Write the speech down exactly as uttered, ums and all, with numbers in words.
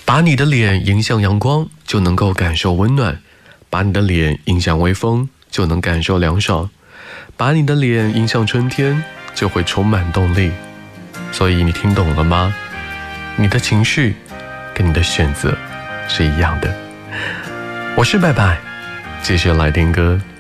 把你的脸迎向阳光，就能够感受温暖；把你的脸迎向微风，就能感受凉爽；把你的脸迎向春天，就会充满动力。所以你听懂了吗？你的情绪跟你的选择是一样的。我是拜拜，继续来听歌。